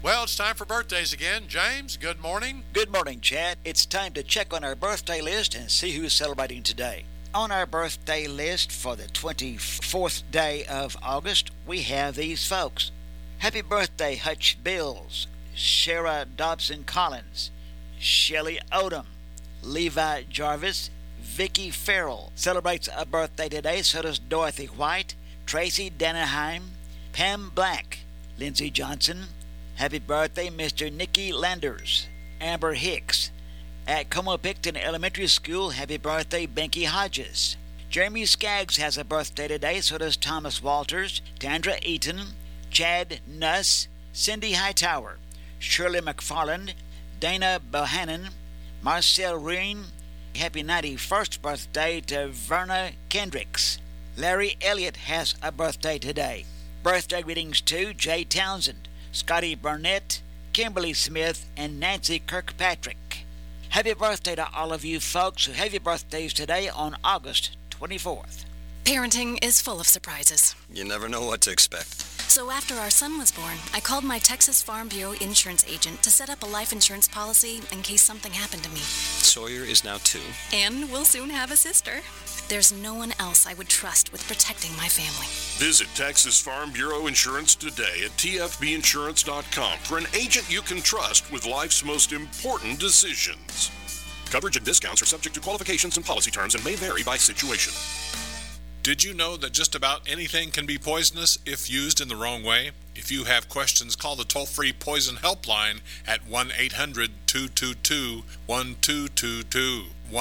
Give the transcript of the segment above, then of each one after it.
Well, it's time for birthdays again. James, good morning. Good morning, Chad. It's time to check on our birthday list and see who's celebrating today. On our birthday list for the 24th day of August, we have these folks. Happy birthday, Hutch Bills, Shara Dobson Collins, Shelley Odom, Levi Jarvis, Vicky Farrell celebrates a birthday today. So does Dorothy White, Tracy Danaheim, Pam Black, Lindsey Johnson. Happy birthday, Mr. Nicky Landers, Amber Hicks. At Como Picton Elementary School, happy birthday, Benky Hodges. Jeremy Skaggs has a birthday today, so does Thomas Walters, Tandra Eaton, Chad Nuss, Cindy Hightower, Shirley McFarland, Dana Bohannon, Marcel Reen. Happy 91st birthday to Verna Kendricks. Larry Elliott has a birthday today. Birthday greetings to Jay Townsend, Scotty Burnett, Kimberly Smith, and Nancy Kirkpatrick. Happy birthday to all of you folks who have your birthdays today on August 24th. Parenting is full of surprises. You never know what to expect. So after our son was born, I called my Texas Farm Bureau insurance agent to set up a life insurance policy in case something happened to me. Sawyer is now 2. And we'll soon have a sister. There's no one else I would trust with protecting my family. Visit Texas Farm Bureau Insurance today at tfbinsurance.com for an agent you can trust with life's most important decisions. Coverage and discounts are subject to qualifications and policy terms and may vary by situation. Did you know that just about anything can be poisonous if used in the wrong way? If you have questions, call the toll-free poison helpline at 1-800-222-1222.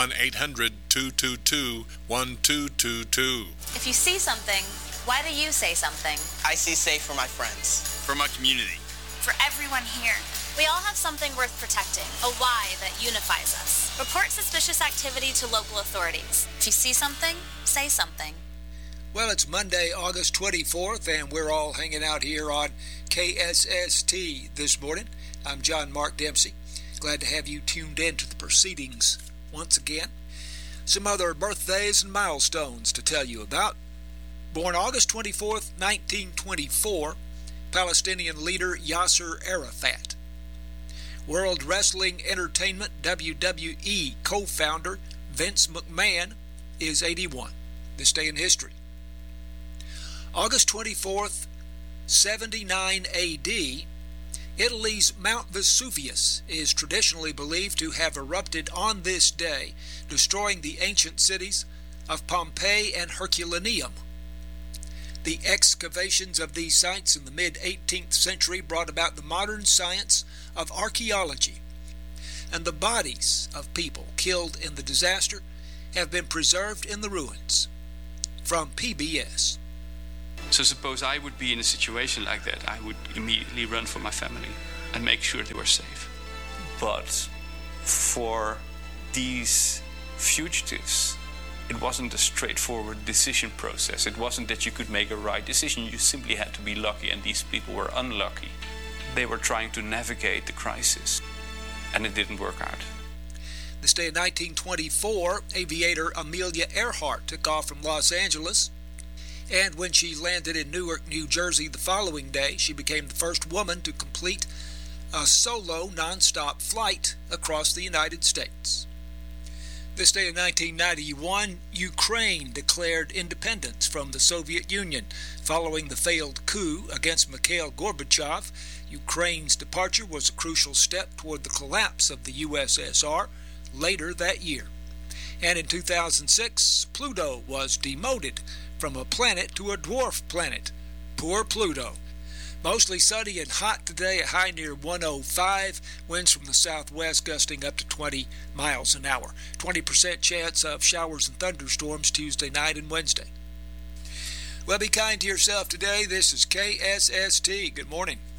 1-800-222-1222. If you see something, why do you say something? I see safe for my friends. For my community. For everyone here. We all have something worth protecting, a why that unifies us. Report suspicious activity to local authorities. If you see something, say something. Well, it's Monday, August 24th, and we're all hanging out here on KSST this morning. I'm John Mark Dempsey. Glad to have you tuned in to the proceedings once again. Some other birthdays and milestones to tell you about. Born August 24th, 1924, Palestinian leader Yasser Arafat. World Wrestling Entertainment, WWE co-founder Vince McMahon is 81. This day in history. August 24th, 79 A.D., Italy's Mount Vesuvius is traditionally believed to have erupted on this day, destroying the ancient cities of Pompeii and Herculaneum. The excavations of these sites in the mid-18th century brought about the modern science of archaeology, and the bodies of people killed in the disaster have been preserved in the ruins. From PBS. So suppose I would be in a situation like that, I would immediately run for my family and make sure they were safe. But for these fugitives, it wasn't a straightforward decision process. It wasn't that you could make a right decision. You simply had to be lucky, and these people were unlucky. They were trying to navigate the crisis, and it didn't work out. This day in 1924, aviator Amelia Earhart took off from Los Angeles, and when she landed in Newark, New Jersey the following day, she became the first woman to complete a solo non-stop flight across the United States. This day in 1991, Ukraine declared independence from the Soviet Union. Following the failed coup against Mikhail Gorbachev, Ukraine's departure was a crucial step toward the collapse of the USSR later that year. And in 2006, Pluto was demoted from a planet to a dwarf planet. Poor Pluto. Mostly sunny and hot today, a high near 105. Winds from the southwest gusting up to 20 miles an hour. 20% chance of showers and thunderstorms Tuesday night and Wednesday. Well, be kind to yourself today. This is KSST. Good morning.